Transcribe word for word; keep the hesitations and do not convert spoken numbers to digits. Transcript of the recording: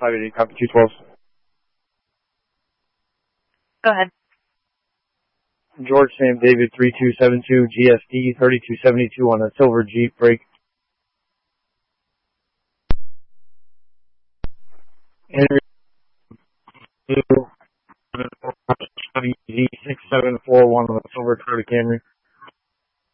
five eight eight, copy two twelve. Go ahead. George Sam David three two seven two, G S D thirty-two seventy-two on a silver Jeep, break. Henry Z six seven four one on a silver Toyota Camry.